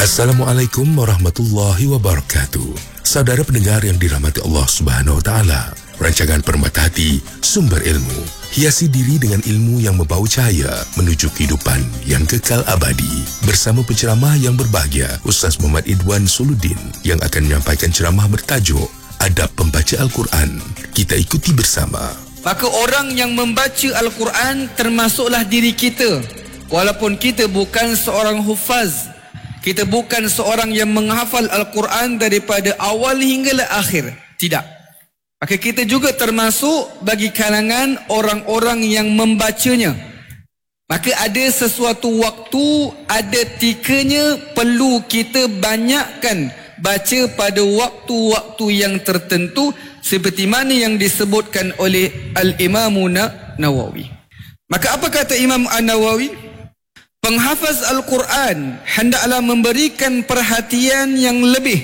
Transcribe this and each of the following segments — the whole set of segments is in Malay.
Assalamualaikum warahmatullahi wabarakatuh. Saudara pendengar yang dirahmati Allah Subhanahu wa taala, rancangan Permata Hati, sumber ilmu, hiasi diri dengan ilmu yang membawa cahaya menuju kehidupan yang kekal abadi. Bersama penceramah yang berbahagia, Ustaz Muhammad Idwan Suluddin yang akan menyampaikan ceramah bertajuk Adab Pembaca Al-Quran. Kita ikuti bersama. Maka orang yang membaca Al-Quran termasuklah diri kita. Walaupun kita bukan seorang hufaz, kita bukan seorang yang menghafal Al-Quran daripada awal hinggalah akhir. Tidak. Maka kita juga termasuk bagi kalangan orang-orang yang membacanya. Maka ada sesuatu waktu, ada tikanya perlu kita banyakkan baca pada waktu-waktu yang tertentu, seperti mana yang disebutkan oleh Al-Imam Nawawi. Maka apa kata Imam An-Nawawi? Penghafaz Al-Quran hendaklah memberikan perhatian yang lebih.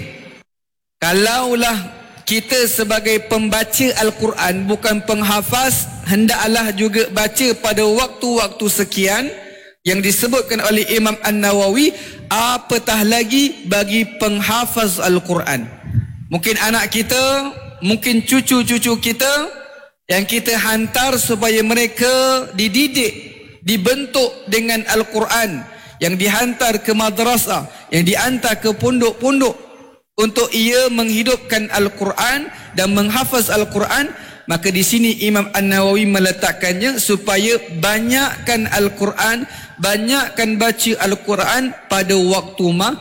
Kalaulah kita sebagai pembaca Al-Quran bukan penghafaz, hendaklah juga baca pada waktu-waktu sekian yang disebutkan oleh Imam An-Nawawi, apatah lagi bagi penghafaz Al-Quran. Mungkin anak kita, mungkin cucu-cucu kita yang kita hantar supaya mereka dididik, dibentuk dengan Al-Quran, yang dihantar ke madrasah, yang dihantar ke pondok-pondok untuk ia menghidupkan Al-Quran dan menghafaz Al-Quran. Maka di sini Imam An-Nawawi meletakkannya supaya banyakkan Al-Quran, banyakkan baca Al-Quran pada waktu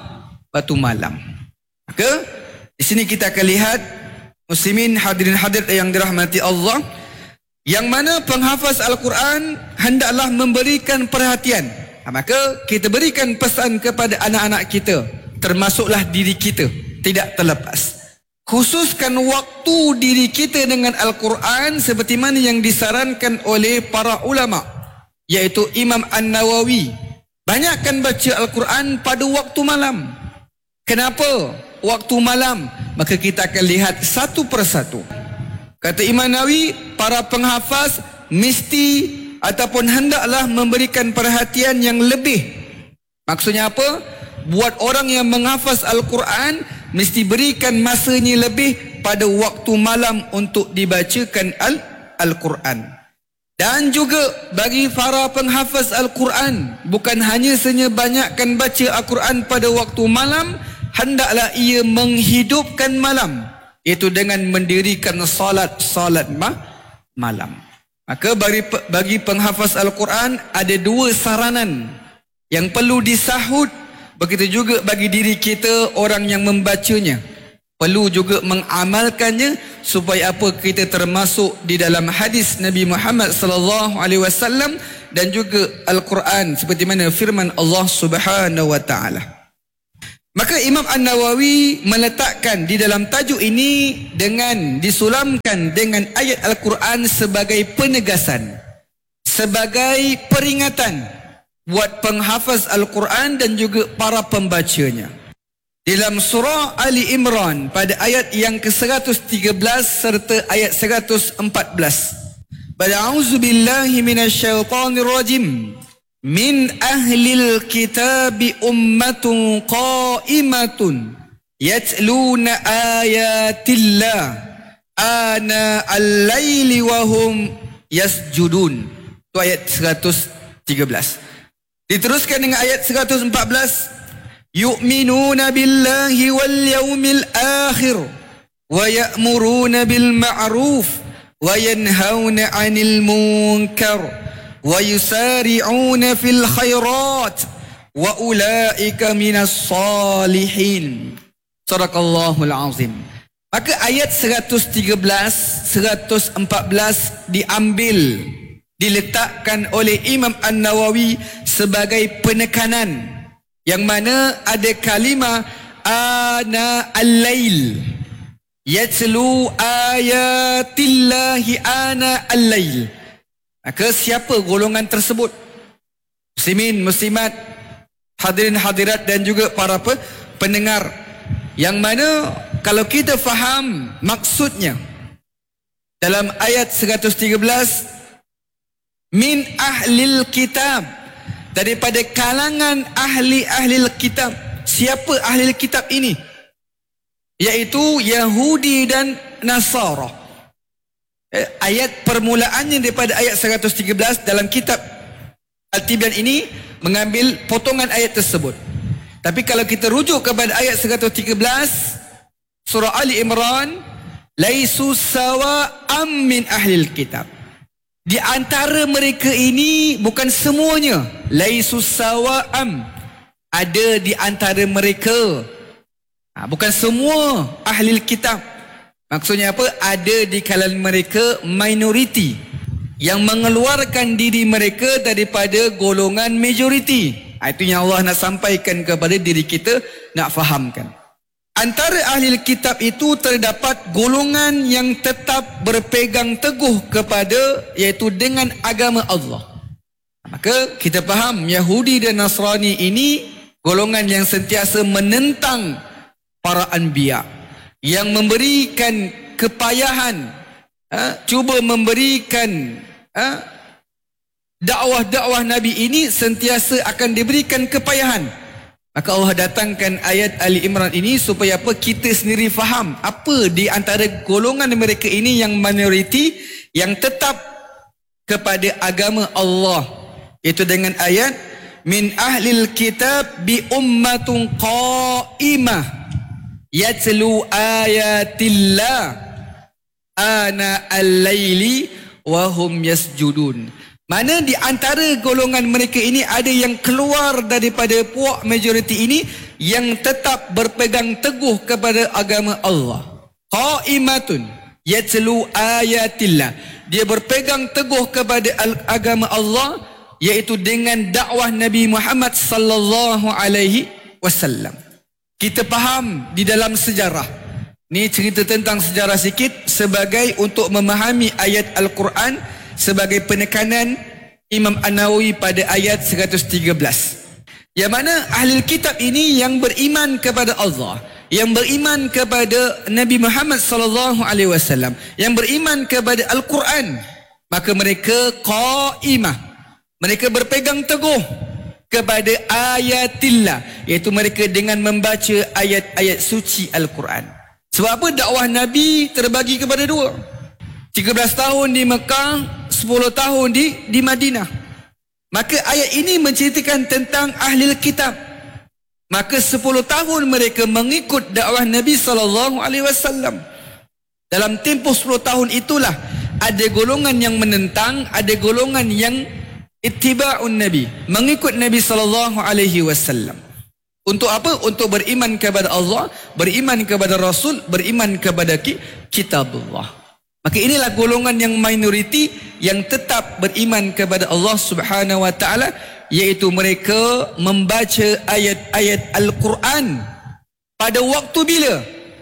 malam. Maka di sini kita akan lihat, muslimin hadirin hadirat yang dirahmati Allah, yang mana penghafaz Al-Quran hendaklah memberikan perhatian. Maka kita berikan pesan kepada anak-anak kita, termasuklah diri kita, tidak terlepas. Khususkan waktu diri kita dengan Al-Quran seperti mana yang disarankan oleh para ulama, iaitu Imam An-Nawawi. Banyakkan baca Al-Quran pada waktu malam. Kenapa waktu malam? Maka kita akan lihat satu persatu. Kata Imam Nawawi, para penghafaz mesti ataupun hendaklah memberikan perhatian yang lebih. Maksudnya apa? Buat orang yang menghafaz Al-Quran, mesti berikan masanya lebih pada waktu malam untuk dibacakan Al-Quran. Dan juga bagi para penghafaz Al-Quran, bukan hanya saja banyakkan baca Al-Quran pada waktu malam, hendaklah ia menghidupkan malam, iaitu dengan mendirikan salat malam. Maka bagi penghafaz Al-Quran ada dua saranan yang perlu disahut. Begitu juga bagi diri kita, orang yang membacanya, perlu juga mengamalkannya supaya apa? Kita termasuk di dalam hadis Nabi Muhammad sallallahu alaihi wasallam dan juga Al-Quran seperti mana firman Allah Subhanahu wa taala. Maka Imam An-Nawawi meletakkan di dalam tajuk ini dengan disulamkan dengan ayat Al-Quran sebagai penegasan, sebagai peringatan buat penghafaz Al-Quran dan juga para pembacanya. Dalam surah Ali Imran pada ayat yang ke-113 serta ayat 114. A'udzubillahi minasyaitonir rajim. Min ahlil kitabi ummatun qa'imatun yatluna ayatillah ana al-laili wa hum yasjudun. Itu ayat 113. Diteruskan dengan ayat 114. Yu'minuna billahi wal yawmil akhir wa ya'muruna bil ma'ruf wa yanhauna 'anil munkar wa yusari'una fil khairat wa ulaika minas salihin. Sadaqallahul azim. Maka ayat 113, 114 diambil, diletakkan oleh Imam An-Nawawi sebagai penekanan, yang mana ada kalimah ana al-lail, yatlu ayatillahi ana al-lail. Maka siapa golongan tersebut? Muslimin, muslimat, hadirin hadirat dan juga para pendengar, yang mana kalau kita faham maksudnya dalam ayat 113, min ahlil kitab, daripada kalangan ahli-ahli kitab. siapa ahli kitab ini, iaitu Yahudi dan Nasara. Ayat permulaannya daripada ayat 113 dalam kitab Al-Tibyan ini mengambil potongan ayat tersebut. Tapi kalau kita rujuk kepada ayat 113 surah Ali Imran, laisu sawa'am min ahlil kitab, di antara mereka ini bukan semuanya, laisu sawa'am, ada di antara mereka, bukan semua ahli kitab. Maksudnya apa? Ada di kalangan mereka minoriti yang mengeluarkan diri mereka daripada golongan majoriti. Itu yang Allah nak sampaikan kepada diri kita, nak fahamkan. Antara ahli kitab itu terdapat golongan yang tetap berpegang teguh kepada, iaitu dengan agama Allah. Maka kita faham Yahudi dan Nasrani ini golongan yang sentiasa menentang para anbiya, yang memberikan kepayahan, cuba memberikan dakwah-dakwah Nabi ini sentiasa akan diberikan kepayahan. Maka Allah datangkan ayat Ali Imran ini supaya apa? Kita sendiri faham apa di antara golongan mereka ini yang minoriti, yang tetap kepada agama Allah. Itu dengan ayat min ahlil kitab bi ummatun qa'imah yatlu ayatillah ana al-laili wa hum yasjudun. Mana di antara golongan mereka ini ada yang keluar daripada puak majoriti ini, yang tetap berpegang teguh kepada agama Allah. Qa'imatun yatlu ayatillah, dia berpegang teguh kepada agama Allah, iaitu dengan dakwah Nabi Muhammad sallallahu alaihi wasallam. Kita faham di dalam sejarah. Ni cerita tentang sejarah sikit sebagai untuk memahami ayat Al-Quran, sebagai penekanan Imam An-Nawawi pada ayat 113. Yang mana ahli kitab ini yang beriman kepada Allah, yang beriman kepada Nabi Muhammad sallallahu alaihi wasallam, yang beriman kepada Al-Quran, maka mereka qaimah, mereka berpegang teguh kepada ayatillah, iaitu mereka dengan membaca ayat-ayat suci Al-Quran. Sebab apa? Dakwah Nabi terbagi kepada dua. 13 tahun di Mekah, 10 tahun di Madinah. Maka ayat ini menceritakan tentang ahli kitab. Maka 10 tahun mereka mengikut dakwah Nabi SAW. Dalam tempoh 10 tahun itulah ada golongan yang menentang, ada golongan yang ittiba'un Nabi, mengikut Nabi SAW. Untuk apa? Untuk beriman kepada Allah, beriman kepada Rasul, beriman kepada kitabullah. Maka inilah golongan yang minoriti yang tetap beriman kepada Allah Subhanahu wa taala, iaitu mereka membaca ayat-ayat Al-Quran pada waktu bila?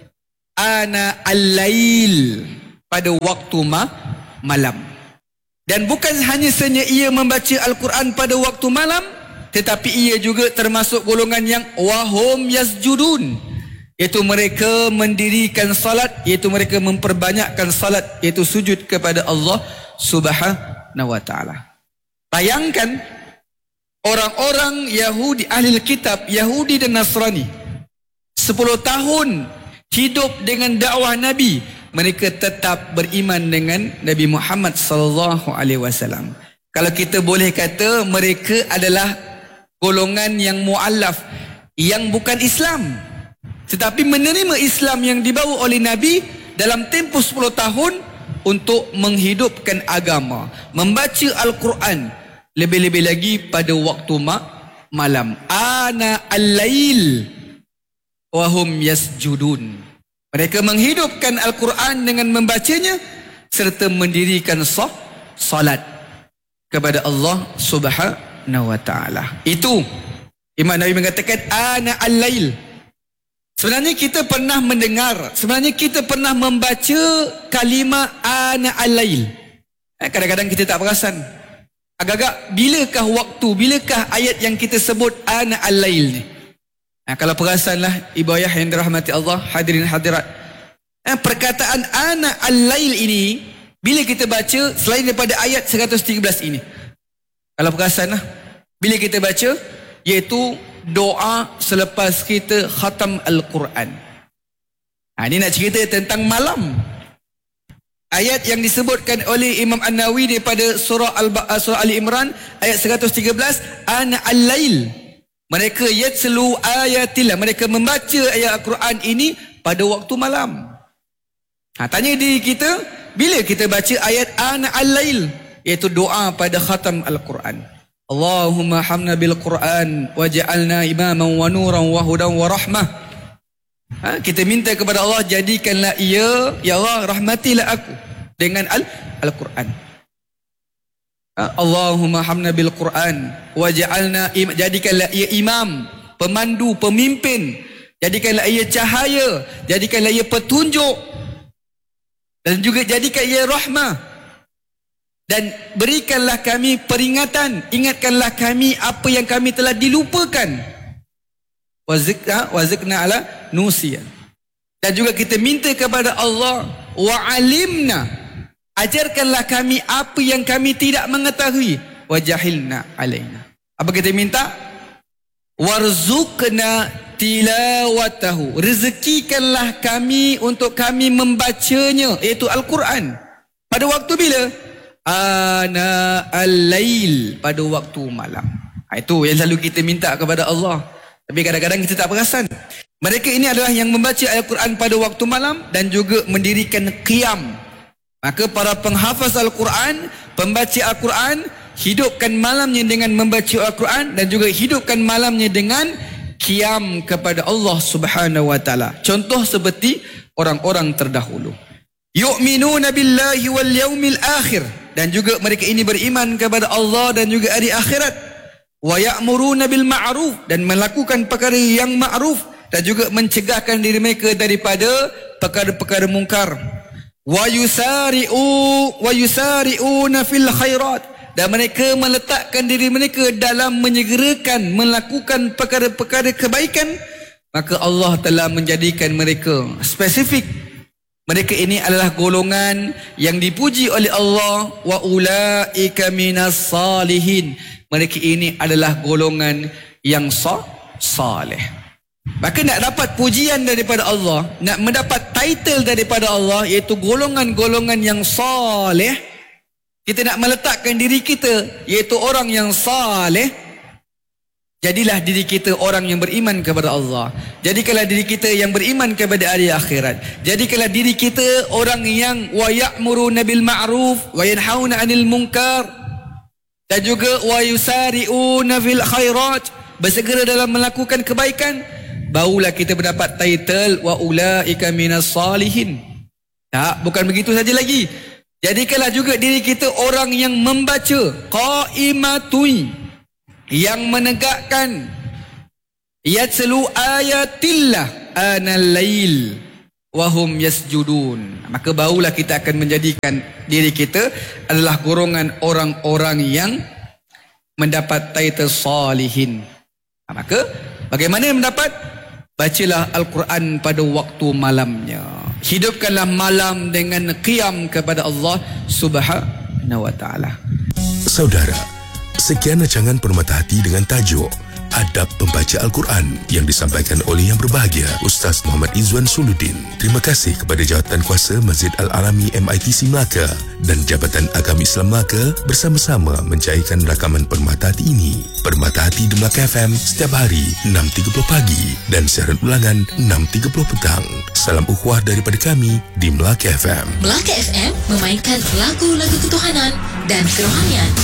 Ana al-lail, pada waktu malam. Dan bukan hanya saja ia membaca Al-Quran pada waktu malam, tetapi ia juga termasuk golongan yang wahum yasjudun, iaitu mereka mendirikan salat, iaitu mereka memperbanyakkan salat, iaitu sujud kepada Allah Subhanahu wa taala. Bayangkan orang-orang Yahudi, ahli kitab Yahudi dan Nasrani, 10 tahun hidup dengan dakwah Nabi, mereka tetap beriman dengan Nabi Muhammad sallallahu alaihi wasallam. Kalau kita boleh kata, mereka adalah golongan yang mu'allaf, yang bukan Islam, tetapi menerima Islam yang dibawa oleh Nabi dalam tempoh 10 tahun untuk menghidupkan agama, membaca Al-Quran, lebih-lebih lagi pada waktu malam. Ana al-lail wa hum yasjudun. Mereka menghidupkan Al-Quran dengan membacanya serta mendirikan salat kepada Allah Subhanahu wa taala. Itu Imam Nawawi mengatakan ana al-lail. Sebenarnya kita pernah mendengar, sebenarnya kita pernah membaca kalimah ana al-lail. Kadang-kadang kita tak perasan. Agak-agak bilakah waktu, bilakah ayat yang kita sebut ana al-lail ni? Kalau perasanlah ibu ayah yang dirahmati Allah, hadirin hadirat, perkataan ana al-lail ini bila kita baca selain daripada ayat 113 ini, kalau perasanlah bila kita baca, iaitu doa selepas kita khatam Al-Quran. Ini nak cerita tentang malam. Ayat yang disebutkan oleh Imam An-Nawawi daripada surah Ali Imran ayat 113, ana al-lail. Mereka yatslu ayatillah, mereka membaca ayat Al-Quran ini pada waktu malam. Tanya diri kita, bila kita baca ayat ana al-lail, iaitu doa pada khatam Al-Quran. Allahumma hamna bil Quran waj'alna imaman wa nuran wa hudan wa rahmah. Kita minta kepada Allah, jadikanlah ia, ya Allah rahmatilah aku dengan Al-Quran. Allahumma hamna bil Quran waj'alna, jadikanlah ia imam, pemandu, pemimpin, jadikanlah ia cahaya, jadikanlah ia petunjuk, dan juga jadikan ia rahmah, dan berikanlah kami peringatan, ingatkanlah kami apa yang kami telah dilupakan. Wazikna ala nusiyan. Dan juga kita minta kepada Allah, wa alimna, ajarkanlah kami apa yang kami tidak mengetahui, wa jahilna alaina. Apa kita minta? Warzuqna tilawatahu, rezekikanlah kami untuk kami membacanya, iaitu Al-Quran. Pada waktu bila? Ana al-lail, pada waktu malam. Itu yang selalu kita minta kepada Allah, tapi kadang-kadang kita tak perasan. Mereka ini adalah yang membaca Al-Quran pada waktu malam dan juga mendirikan qiyam. Maka para penghafaz Al-Quran, pembaca Al-Quran, hidupkan malamnya dengan membaca Al-Quran, dan juga hidupkan malamnya dengan qiyam kepada Allah Subhanahu wa taala. Contoh seperti orang-orang terdahulu. Yu'minuna billahi wal yaumil akhir, dan juga mereka ini beriman kepada Allah dan juga hari akhirat. Wa ya'muruna bil ma'ruf, dan melakukan perkara yang ma'ruf, dan juga mencegahkan diri mereka daripada perkara-perkara mungkar. Wa yusari'una fil khairat, dan mereka meletakkan diri mereka dalam menyegerakan melakukan perkara-perkara kebaikan. Maka Allah telah menjadikan mereka spesifik. Mereka ini adalah golongan yang dipuji oleh Allah. Wa ulaika minas salihin, mereka ini adalah golongan yang saleh. Maka nak dapat pujian daripada Allah, nak mendapat title daripada Allah, iaitu golongan-golongan yang saleh, kita nak meletakkan diri kita iaitu orang yang saleh. Jadilah diri kita orang yang beriman kepada Allah. Jadikanlah diri kita yang beriman kepada hari akhirat. Jadikanlah diri kita orang yang wa ya'muruna bil ma'ruf wa yanhauna 'anil munkar, dan juga wa yusari'una fil khairat, bersegera dalam melakukan kebaikan. Barulah kita mendapat title wa ulaika minas salihin. Tak, bukan begitu saja lagi. Jadikanlah juga diri kita orang yang membaca, qaimatui, yang menegakkan, yatslu ayatillah anal lail wa hum yasjudun. Maka barulah kita akan menjadikan diri kita adalah golongan orang-orang yang mendapat title salihin. Maka bagaimana yang mendapat? Bacalah Al-Quran pada waktu malamnya. Hidupkanlah malam dengan qiyam kepada Allah Subhanahu wa taala. Saudara, sekian rancangan Permata Hati dengan tajuk Adab Pembaca Al-Quran yang disampaikan oleh yang berbahagia Ustaz Muhammad Izzuan Suluddin. Terima kasih kepada Jawatankuasa Masjid Al-Arami MITC Melaka dan Jabatan Agama Islam Melaka bersama-sama mencairkan rakaman Permata Hati ini. Permata Hati di Melaka FM setiap hari 6.30 pagi dan siaran ulangan 6.30 petang. Salam ukhuwah daripada kami di Melaka FM. Melaka FM memainkan lagu-lagu ketuhanan dan kerohanian.